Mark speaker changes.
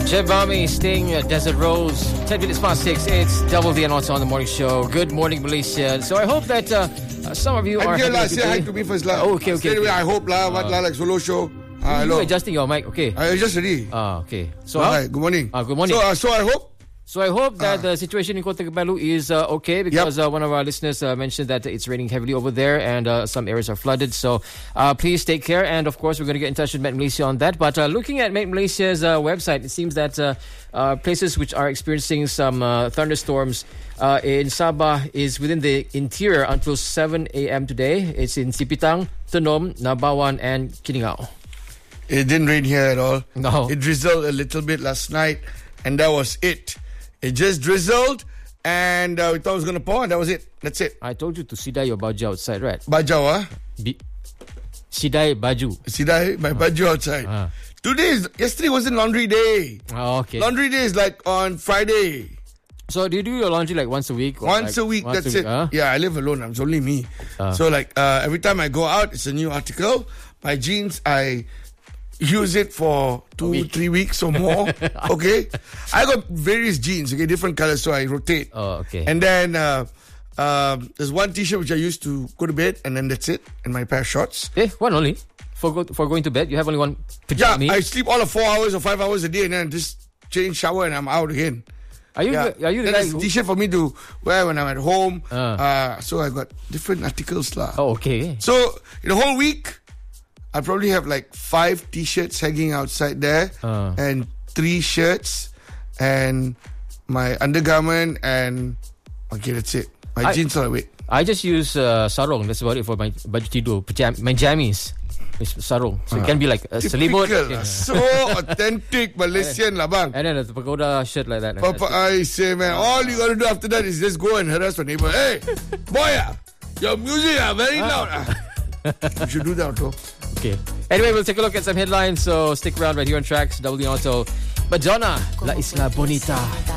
Speaker 1: Jeb Bami, Sting, Desert Rose. 10 minutes past 6. It's Double V and also on the morning show. Good morning, Malaysia. So I hope that some of you are.
Speaker 2: I'm here, lah. Say hi to me first, lah.
Speaker 1: Oh, okay.
Speaker 2: Anyway, I hope, lah. What, lah, like solo show.
Speaker 1: Hello. You adjusting your mic, okay?
Speaker 2: I adjust already.
Speaker 1: Okay. So
Speaker 2: hi, good morning.
Speaker 1: Good morning.
Speaker 2: So
Speaker 1: I hope that the situation in Kota Kinabalu is okay, because one of our listeners mentioned that it's raining heavily over there and some areas are flooded. So please take care. And of course, we're going to get in touch with Met Malaysia on that. But looking at Met Malaysia's website, it seems that places which are experiencing some thunderstorms in Sabah is within the interior until 7 a.m. today. It's in Sipitang, Tenom, Nabawan, and Kiningau.
Speaker 2: It didn't rain here at all.
Speaker 1: No.
Speaker 2: It drizzled a little bit last night, and that was it. It just drizzled, and we thought it was going to pour, and that was it. That's it.
Speaker 1: I told you to sidai your baju outside, right?
Speaker 2: Baju,
Speaker 1: sidai baju.
Speaker 2: Sidai my baju outside. Yesterday wasn't laundry day.
Speaker 1: Oh, okay.
Speaker 2: Laundry day is like on Friday.
Speaker 1: So do you do your laundry like once a week?
Speaker 2: Once a week, that's it. Huh? Yeah, I live alone. It's only me. So like every time I go out, it's a new article. My jeans, I use it for 2-3 weeks or more. Okay, I got various jeans, okay, different colors, so I rotate.
Speaker 1: Oh, okay.
Speaker 2: And then there's one t-shirt which I use to go to bed, and then that's it. And my pair of shorts.
Speaker 1: One only for going to bed. You have only one pajama.
Speaker 2: Yeah, I sleep all of 4 hours or 5 hours a day, and then just change, shower, and I'm out again.
Speaker 1: Are you the guy who...
Speaker 2: t-shirt for me to wear when I'm at home. So I got different articles lah.
Speaker 1: Oh, okay.
Speaker 2: So in the whole week, I probably have like 5 t-shirts hanging outside there, and 3 shirts, and my undergarment, and okay, that's it. My jeans are away.
Speaker 1: I just use sarong. That's about it for my baju tidur. My jammies. It's sarong. So it can be like a selimut.
Speaker 2: So authentic Malaysian lah, bang.
Speaker 1: And then a pagoda shirt like that.
Speaker 2: Papa, I say, man, all you gotta do after that is just go and harass your neighbor. Hey, boy, your music very loud. You should do that, though.
Speaker 1: Okay. Anyway, we'll take a look at some headlines. So stick around right here on Tracks W Auto. Madonna, La Isla Bonita.